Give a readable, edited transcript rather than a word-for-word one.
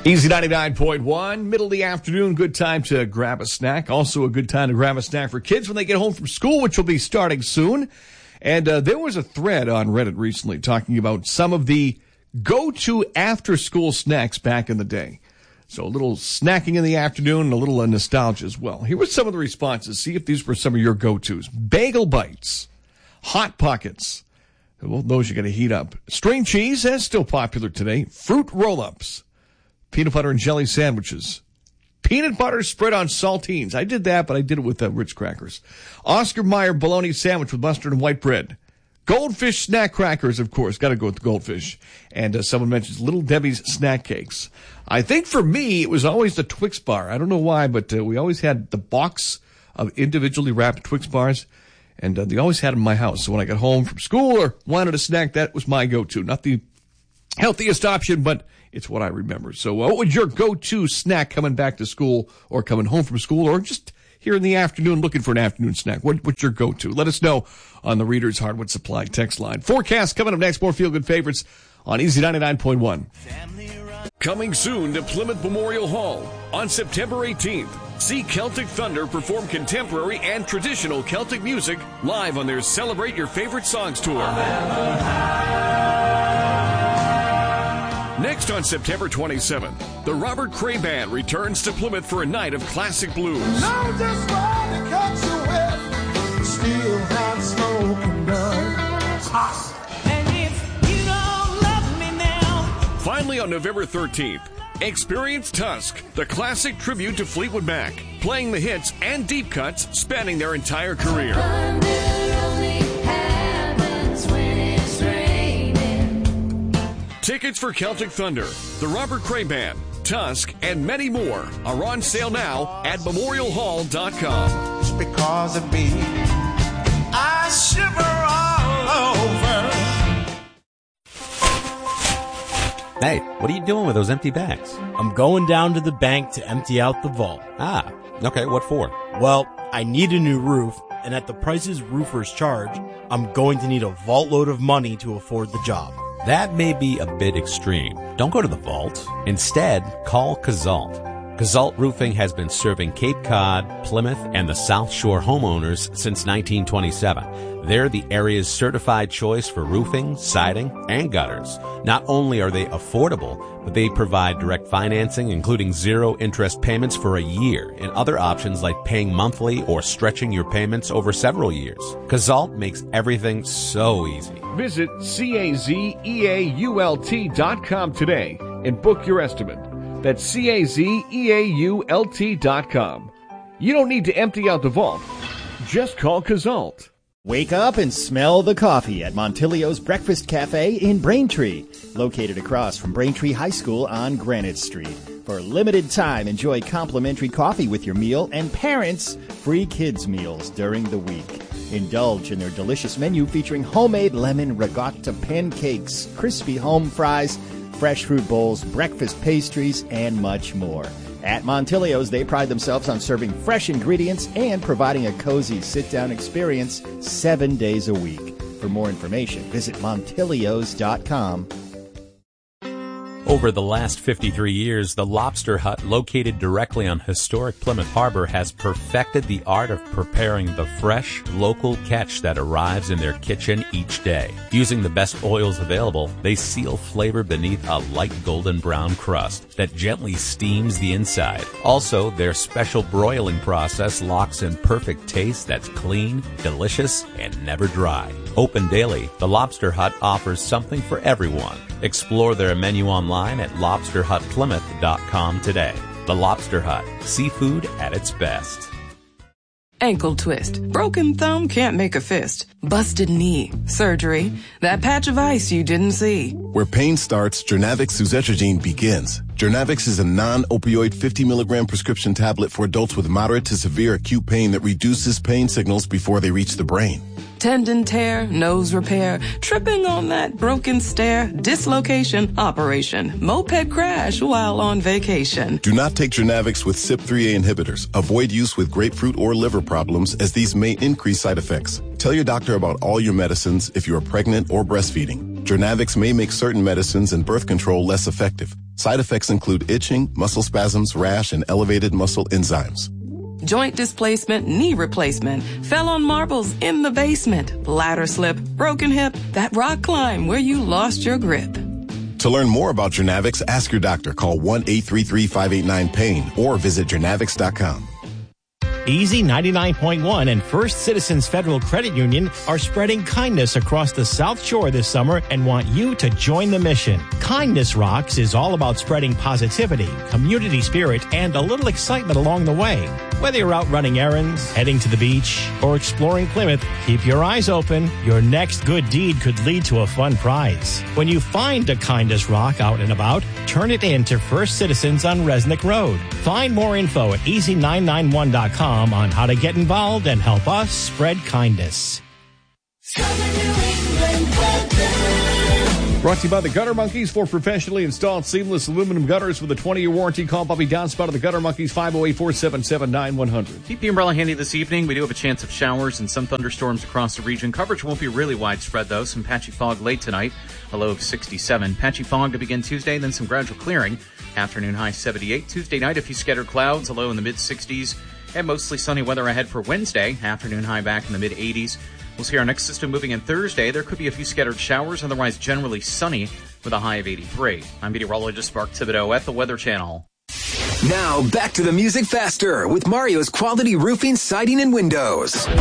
Easy 99.1, middle of the afternoon, good time to grab a snack. Also a good time to grab a snack for kids when they get home from school, which will be starting soon. And there was a thread on Reddit recently talking about some of the go-to after-school snacks back in the day. So a little snacking in the afternoon and a little nostalgia as well. Here were some of the responses. See if these were some of your go-tos. Bagel Bites, Hot Pockets. Well, those you got to heat up. String cheese, that's still popular today. Fruit roll-ups. Peanut butter and jelly sandwiches. Peanut butter spread on saltines. I did that, but I did it with Ritz crackers. Oscar Mayer bologna sandwich with mustard and white bread. Goldfish snack crackers, of course. Got to go with the goldfish. And someone mentions Little Debbie's snack cakes. I think for me, it was always the Twix bar. I don't know why, but we always had the box of individually wrapped Twix bars. And they always had them in my house. So when I got home from school or wanted a snack, that was my go-to. Not the healthiest option, but it's what I remember. So what would your go-to snack coming back to school or coming home from school or just here in the afternoon looking for an afternoon snack? What's your go-to? Let us know on the Reader's Hardwood Supply text line. Forecast coming up next. More feel-good favorites on Easy 99.1. Coming soon to Plymouth Memorial Hall on September 18th. See Celtic Thunder perform contemporary and traditional Celtic music live on their Celebrate Your Favorite Songs tour. Next on September 27th, the Robert Cray Band returns to Plymouth for a night of classic blues. Finally on November 13th, experience Tusk, the classic tribute to Fleetwood Mac, playing the hits and deep cuts spanning their entire career. Tickets for Celtic Thunder, the Robert Cray Band, Tusk, and many more are on sale now at memorialhall.com. Just because of me, I shiver all over. Hey, what are you doing with those empty bags? I'm going down to the bank to empty out the vault. Ah, okay, what for? Well, I need a new roof, and at the prices roofers charge, I'm going to need a vault load of money to afford the job. That may be a bit extreme. Don't go to the vault. Instead, call Kazalt. Kazalt Roofing has been serving Cape Cod, Plymouth, and the South Shore homeowners since 1927. They're the area's certified choice for roofing, siding, and gutters. Not only are they affordable, but they provide direct financing, including zero interest payments for a year, and other options like paying monthly or stretching your payments over several years. Kazalt makes everything so easy. Visit CAZEAULT.com today and book your estimate. That's CAZEAULT.com. You don't need to empty out the vault. Just call Kazalt. Wake up and smell the coffee at Montilio's Breakfast Cafe in Braintree, located across from Braintree High School on Granite Street. For a limited time, enjoy complimentary coffee with your meal and parents, free kids meals during the week. Indulge in their delicious menu featuring homemade lemon ricotta pancakes, crispy home fries, fresh fruit bowls, breakfast pastries, and much more. At Montilio's, they pride themselves on serving fresh ingredients and providing a cozy sit-down experience 7 days a week. For more information, visit Montilios.com. Over the last 53 years, the Lobster Hut, located directly on historic Plymouth Harbor, has perfected the art of preparing the fresh, local catch that arrives in their kitchen each day. Using the best oils available, they seal flavor beneath a light golden brown crust that gently steams the inside. Also, their special broiling process locks in perfect taste that's clean, delicious, and never dry. Open daily, the Lobster Hut offers something for everyone. Explore their menu online at lobsterhutplymouth.com today. The Lobster Hut, seafood at its best. Ankle twist. Broken thumb can't make a fist. Busted knee. Surgery. That patch of ice you didn't see. Where pain starts, Jernavix suzetrigine begins. Jernavix is a non-opioid 50 milligram prescription tablet for adults with moderate to severe acute pain that reduces pain signals before they reach the brain. Tendon tear, nose repair, tripping on that broken stair, dislocation, operation, moped crash while on vacation. Do not take Jernavix with CYP3A inhibitors. Avoid use with grapefruit or liver problems, as these may increase side effects. Tell your doctor about all your medicines if you are pregnant or breastfeeding. Jernavix may make certain medicines and birth control less effective. Side effects include itching, muscle spasms, rash, and elevated muscle enzymes. Joint displacement, knee replacement, fell on marbles in the basement, ladder slip, broken hip, that rock climb where you lost your grip. To learn more about Jernavix, ask your doctor. Call 1-833-589-PAIN or visit Jernavix.com. Easy 99.1 and First Citizens Federal Credit Union are spreading kindness across the South Shore this summer and want you to join the mission. Kindness Rocks is all about spreading positivity, community spirit, and a little excitement along the way. Whether you're out running errands, heading to the beach, or exploring Plymouth, keep your eyes open. Your next good deed could lead to a fun prize. When you find a Kindness Rock out and about, turn it in to First Citizens on Resnick Road. Find more info at easy991.com on how to get involved and help us spread kindness. Brought to you by the Gutter Monkeys for professionally installed seamless aluminum gutters with a 20-year warranty. Call Bobby Downspout of the Gutter Monkeys, 508-477-9100. Keep the umbrella handy this evening. We do have a chance of showers and some thunderstorms across the region. Coverage won't be really widespread, though. Some patchy fog late tonight, a low of 67. Patchy fog to begin Tuesday, then some gradual clearing. Afternoon high 78. Tuesday night, a few scattered clouds, a low in the mid-60s. And mostly sunny weather ahead for Wednesday. Afternoon high back in the mid-80s. We'll see our next system moving in Thursday. There could be a few scattered showers, otherwise generally sunny with a high of 83. I'm meteorologist Mark Thibodeau at the Weather Channel. Now back to the music faster with Mario's Quality Roofing, Siding, and Windows.